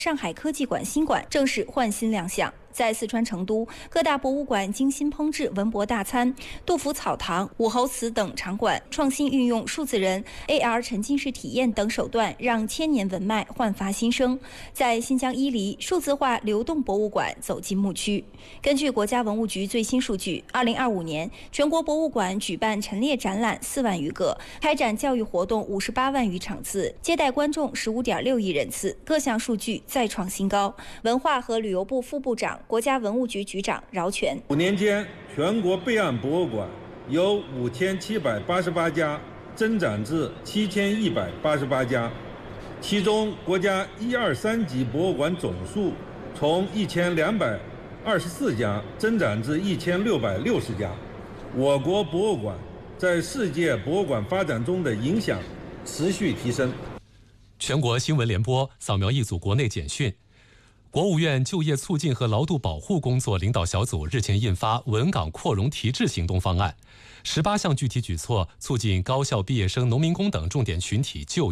上海科技馆新馆正式换新亮相。在四川成都，各大博物馆精心烹制文博大餐、杜甫草堂、武侯祠等场馆，创新运用数字人、AR 沉浸式体验等手段，让千年文脉焕发新生。在新疆伊犁，数字化流动博物馆走进牧区。根据国家文物局最新数据，2025年全国博物馆举办陈列展览4万余个，开展教育活动58万余场次，接待观众15.6亿人次，各项数据再创新高。文化和旅游部副部长、国家文物局局长饶全 5年间，全国备案博物馆由5788家增长至7188家，其中国家1、2、3级博物馆总数从1224家增长至1660家。我国博物馆在世界博物馆发展中的影响持续提升。 全国新闻联播扫描一组国内简讯。国务院就业促进和劳动保护工作领导小组日前印发稳岗扩容提质行动方案，18项具体举措促进高校毕业生、农民工等重点群体就业。